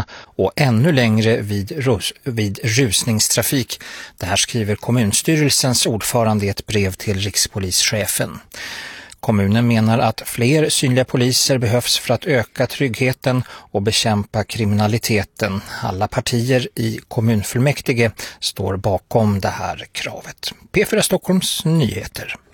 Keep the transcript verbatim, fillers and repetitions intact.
trafikanterna och ännu längre vid, rus- vid rusningstrafik. Det här skriver kommunstyrelsens ordförande i ett brev till rikspolischefen. Kommunen menar att fler synliga poliser behövs för att öka tryggheten och bekämpa kriminaliteten. Alla partier i kommunfullmäktige står bakom det här kravet. P fyra Stockholms nyheter.